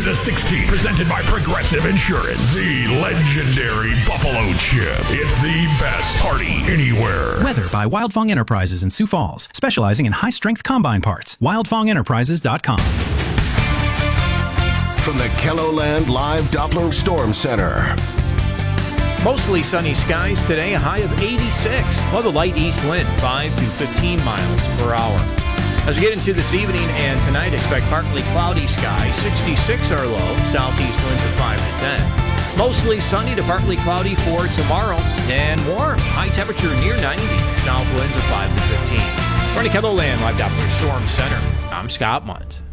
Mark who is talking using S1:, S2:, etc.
S1: the 16th, presented by Progressive Insurance, the legendary Buffalo Chip. It's the best party anywhere.
S2: Weather by Wildfong Enterprises in Sioux Falls, specializing in high-strength combine parts. WildFongEnterprises.com.
S3: From the KELOLAND Live Doppler Storm Center.
S4: Mostly sunny skies today, a high of 86. Well, the light east wind, 5 to 15 miles per hour. As we get into this evening and tonight, expect partly cloudy skies, 66 are low, southeast winds of 5 to 10. Mostly sunny to partly cloudy for tomorrow, and warm, high temperature near 90, south winds of 5 to 15. From the KELOLAND Live Doppler Storm Center, I'm Scott Munt.